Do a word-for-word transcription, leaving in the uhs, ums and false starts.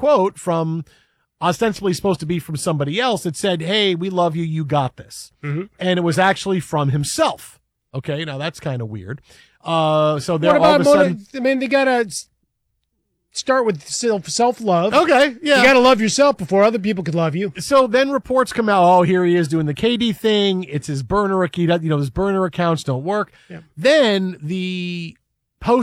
quote from ostensibly supposed to be from somebody else that said, hey, we love you, you got this. Mm-hmm. And it was actually from himself. Okay, now that's kind of weird. Uh, so they're What all about of a sudden. motiv- I mean, they gotta start with self self love. Okay, yeah. You gotta love yourself before other people could love you. So then reports come out. Oh, here he is doing the K D thing. It's his burner. He does, you know, his burner accounts don't work. Yeah. Then the